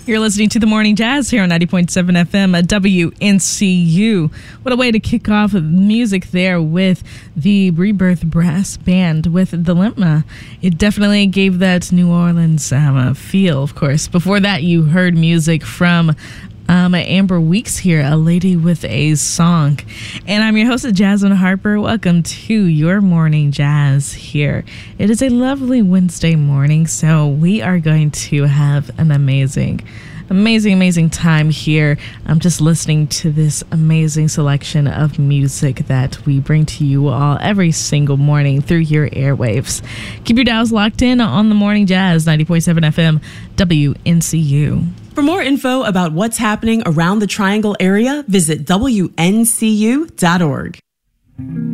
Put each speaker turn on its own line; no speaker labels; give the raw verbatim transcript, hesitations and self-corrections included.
You're listening to The Morning Jazz here on ninety point seven F M at W N C U. What a way to kick off music there with the Rebirth Brass Band with the Limpma. It definitely gave that New Orleans um, feel, of course. Before that, you heard music from Um, Amber Weeks here, A Lady with a Song. And I'm your host, Jasmine Harper. Welcome to your Morning Jazz here. It is a lovely Wednesday morning, so we are going to have an amazing, amazing, amazing time here. I'm just listening to this amazing selection of music that we bring to you all every single morning through your airwaves. Keep your dials locked in on the Morning Jazz, ninety point seven F M, W N C U.
For more info about what's happening around the Triangle area, visit W N C U dot org.